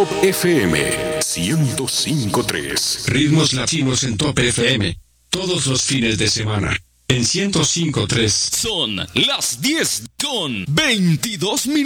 Top FM 105.3. Ritmos latinos en Top FM. Todos los fines de semana. En 105.3. Son las 10:22.